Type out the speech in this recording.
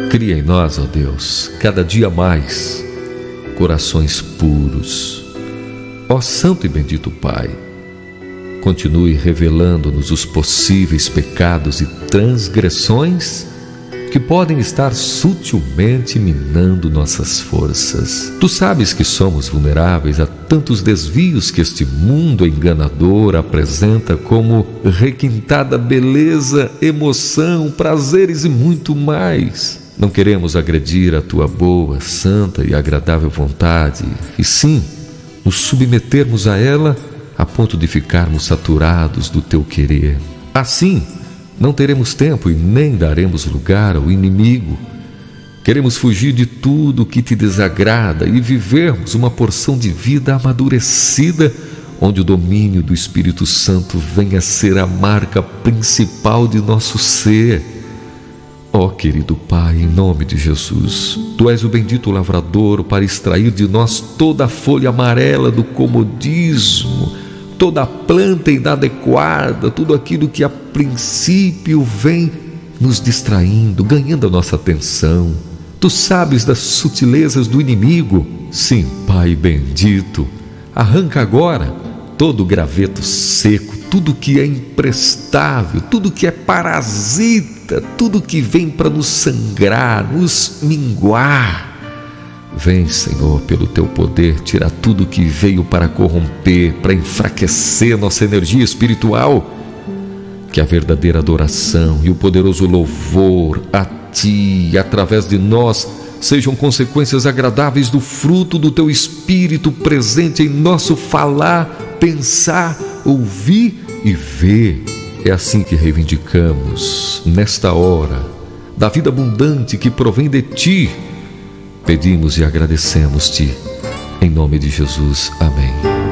Cria em nós, ó Deus, cada dia mais, corações puros. Ó Santo e bendito Pai, continue revelando-nos os possíveis pecados e transgressões que podem estar sutilmente minando nossas forças. Tu sabes que somos vulneráveis a tantos desvios que este mundo enganador apresenta como requintada beleza, emoção, prazeres e muito mais. Não queremos agredir a tua boa, santa e agradável vontade, e sim nos submetermos a ela a ponto de ficarmos saturados do teu querer. Assim, não teremos tempo e nem daremos lugar ao inimigo. Queremos fugir de tudo que te desagrada e vivermos uma porção de vida amadurecida, onde o domínio do Espírito Santo venha a ser a marca principal de nosso ser. Ó querido Pai, em nome de Jesus, Tu és o bendito lavrador para extrair de nós toda a folha amarela do comodismo, toda a planta inadequada, tudo aquilo que a princípio vem nos distraindo, ganhando a nossa atenção. Tu sabes das sutilezas do inimigo. Sim, Pai bendito, arranca agora todo o graveto seco, tudo que é imprestável, tudo que é parasita, tudo que vem para nos sangrar, nos minguar. Vem, Senhor, pelo Teu poder, tirar tudo que veio para corromper, para enfraquecer nossa energia espiritual. Que a verdadeira adoração e o poderoso louvor a Ti, através de nós, sejam consequências agradáveis do fruto do Teu Espírito presente em nosso falar, pensar, ouvir e ver. É assim que reivindicamos, nesta hora, da vida abundante que provém de Ti. Pedimos e agradecemos-Te, em nome de Jesus. Amém.